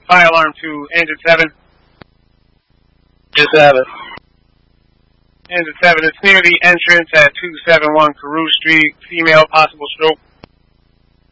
Fire alarm to engine 7. Engine 7. Engine 7, it's near the entrance at 271 Carew Street. Female, possible stroke.